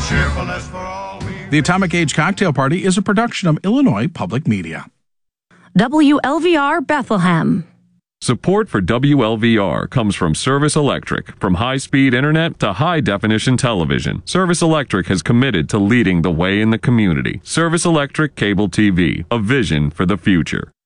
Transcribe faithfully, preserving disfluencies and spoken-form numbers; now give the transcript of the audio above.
Cheerfulness for all we... The Atomic Age Cocktail Party is a production of Illinois Public Media. W L V R Bethlehem. Support for W L V R comes from Service Electric. From high-speed internet to high-definition television, Service Electric has committed to leading the way in the community. Service Electric Cable T V, a vision for the future.